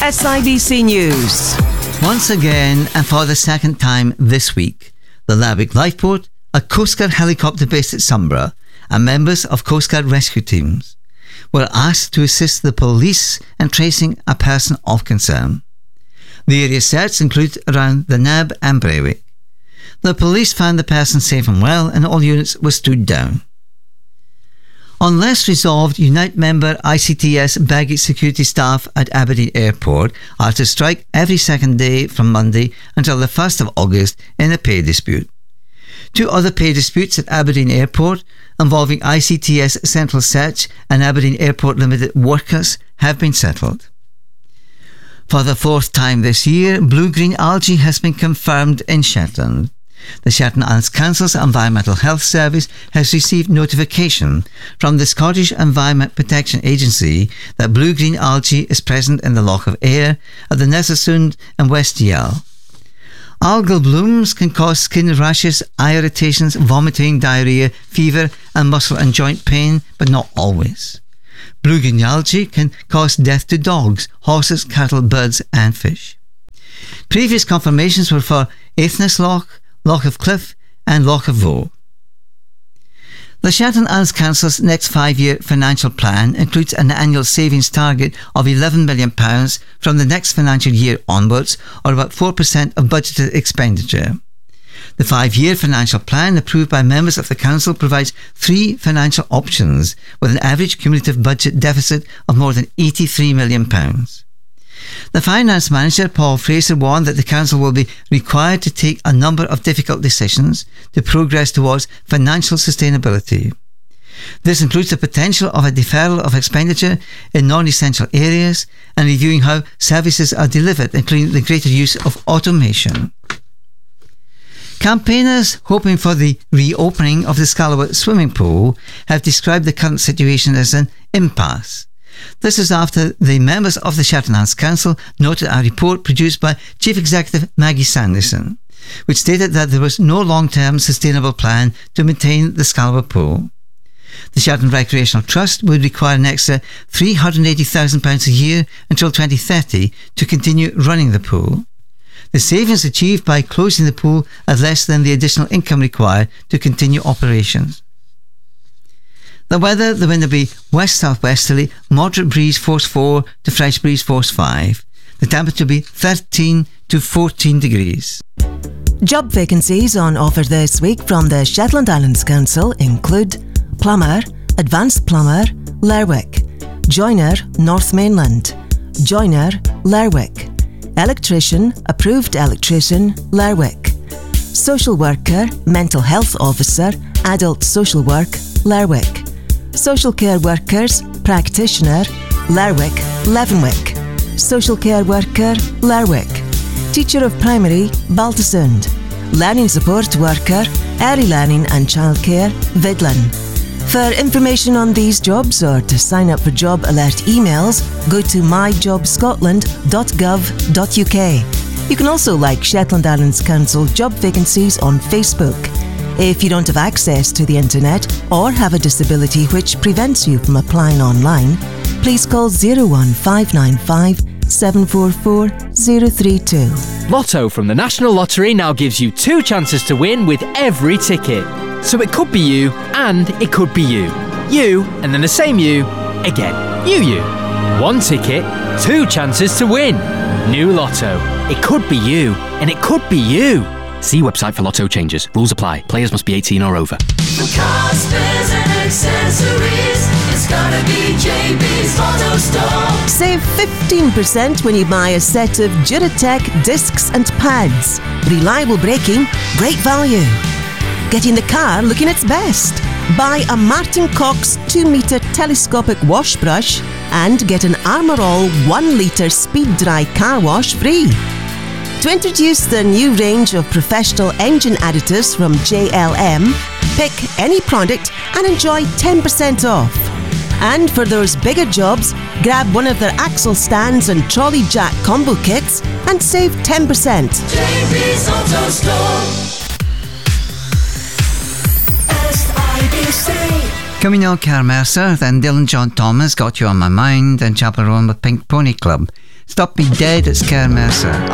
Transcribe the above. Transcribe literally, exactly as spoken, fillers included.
S I B C News. Once again, and for the second time this week, the Lerwick Lifeboat, a Coast Guard helicopter based at Sunborough, and members of Coast Guard rescue teams were asked to assist the police in tracing a person of concern. The area search included around the Neb and Braywick. The police found the person safe and well, and all units were stood down. On less resolved, Unite member I C T S baggage security staff at Aberdeen Airport are to strike every second day from Monday until the first of August in a pay dispute. Two other pay disputes at Aberdeen Airport involving I C T S Central Search and Aberdeen Airport Limited workers have been settled. For the fourth time this year, blue-green algae has been confirmed in Shetland. The Shetland Islands Council's Environmental Health Service has received notification from the Scottish Environment Protection Agency that blue-green algae is present in the Loch of Ayr at the Nethersund and West Yell. Algal blooms can cause skin rashes, eye irritations, vomiting, diarrhea, fever and muscle and joint pain, but not always. Blue-green algae can cause death to dogs, horses, cattle, birds and fish. Previous confirmations were for Athnes Loch, Loch of Cliff and Loch of Voe. The Shetland Islands Council's next five-year financial plan includes an annual savings target of eleven million pounds from the next financial year onwards, or about four percent of budgeted expenditure. The five-year financial plan approved by members of the Council provides three financial options with an average cumulative budget deficit of more than eighty-three million pounds. The Finance Manager, Paul Fraser, warned that the Council will be required to take a number of difficult decisions to progress towards financial sustainability. This includes the potential of a deferral of expenditure in non-essential areas and reviewing how services are delivered, including the greater use of automation. Campaigners hoping for the reopening of the Scalawat swimming pool have described the current situation as an impasse. This is after the members of the Shetland Islands Council noted a report produced by Chief Executive Maggie Sanderson, which stated that there was no long-term sustainable plan to maintain the Scalawat pool. The Shetland Recreational Trust would require an extra three hundred eighty thousand pounds a year until twenty thirty to continue running the pool. The savings achieved by closing the pool are less than the additional income required to continue operations. The weather, the wind will be west-southwesterly, moderate breeze force four to fresh breeze force five. The temperature will be thirteen to fourteen degrees. Job vacancies on offer this week from the Shetland Islands Council include plumber, advanced plumber, Lerwick, joiner, North Mainland, joiner, Lerwick, electrician, approved electrician, Lerwick, social worker, mental health officer, adult social work, Lerwick, social care workers, practitioner, Lerwick, Leavenwick, social care worker, Lerwick, teacher of primary, Baltusund, learning support worker, early learning and childcare, Vidlin. For information on these jobs or to sign up for job alert emails, go to my job scotland dot gov dot u k. You can also like Shetland Islands Council job vacancies on Facebook. If you don't have access to the internet or have a disability which prevents you from applying online, please call zero one five nine five seven four four zero three two. Lotto from the National Lottery now gives you two chances to win with every ticket. So it could be you and it could be you. You and then the same you again. You, you. One ticket, two chances to win. New Lotto. It could be you and it could be you. See website for Lotto changes. Rules apply. Players must be eighteen or over. For cars, spares and accessories, it's gotta be J B's Auto Store. Save fifteen percent when you buy a set of Duratec discs and pads. Reliable braking, great value. Getting the car looking its best. Buy a Martin Cox two metre telescopic wash brush and get an Armour All one litre speed dry car wash free. To introduce the new range of professional engine additives from J L M, pick any product and enjoy ten percent off. And for those bigger jobs, grab one of their axle stands and trolley jack combo kits and save ten percent. J B's Auto Store. Coming on, Cara Mercer, then Dylan John Thomas, Got You On My Mind, and Chaperone with Pink Pony Club. Stop me dead, it's Karen Mercer.